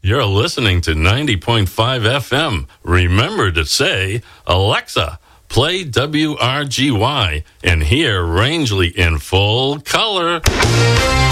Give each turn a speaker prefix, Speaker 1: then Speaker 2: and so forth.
Speaker 1: You're listening to 90.5 FM. Remember to say, Alexa, play WRGY and hear Rangeley in full color.